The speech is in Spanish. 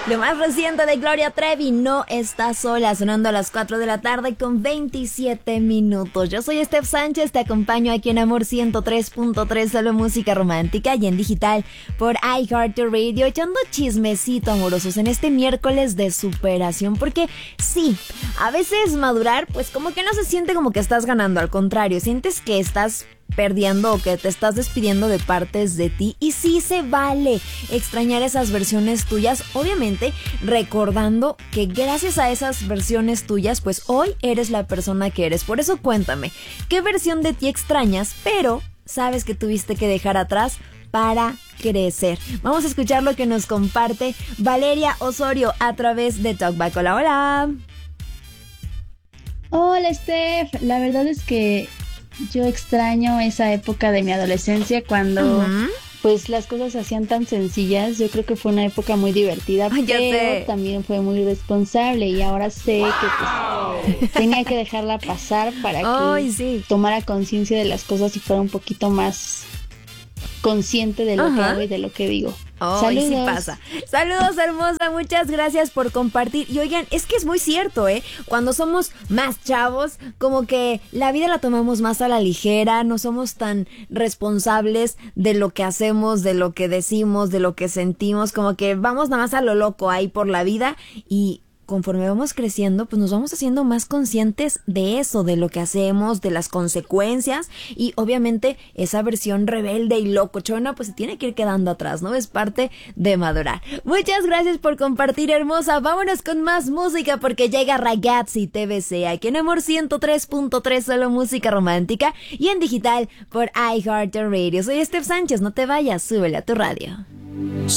Lo más reciente de Gloria Trevi, No Estás Sola, sonando a las 4 de la tarde con 27 minutos. Yo soy Steph Sánchez, te acompaño aquí en Amor 103.3, solo música romántica, y en digital por iHeartRadio, echando chismecito amorosos en este miércoles de superación. Porque sí, a veces madurar, pues como que no se siente como que estás ganando, al contrario, sientes que estás perdiendo o que te estás despidiendo de partes de ti, y sí se vale extrañar esas versiones tuyas, obviamente recordando que gracias a esas versiones tuyas pues hoy eres la persona que eres. Por eso cuéntame, ¿qué versión de ti extrañas pero sabes que tuviste que dejar atrás para crecer? Vamos a escuchar lo que nos comparte Valeria Osorio a través de Talkback. Hola, hola. Hola, Steph, la verdad es que yo extraño esa época de mi adolescencia cuando pues las cosas se hacían tan sencillas. Yo creo que fue una época muy divertida, pero también fue muy responsable, y ahora sé que pues, tenía que dejarla pasar para que tomara conciencia de las cosas y fuera un poquito más consciente de lo que hago y de lo que digo. Saludos. Sí pasa. Saludos, hermosa, muchas gracias por compartir. Y oigan, es que es muy cierto, cuando somos más chavos, como que la vida la tomamos más a la ligera, no somos tan responsables de lo que hacemos, de lo que decimos, de lo que sentimos, como que vamos nada más a lo loco ahí por la vida, y conforme vamos creciendo, pues nos vamos haciendo más conscientes de eso, de lo que hacemos, de las consecuencias, y obviamente esa versión rebelde y locochona pues se tiene que ir quedando atrás, ¿no? Es parte de madurar. Muchas gracias por compartir, hermosa. Vámonos con más música porque llega Ragazzi TBC aquí en Amor 103.3, solo música romántica, y en digital por iHeartRadio. Soy Steph Sánchez, no te vayas, súbele a tu radio.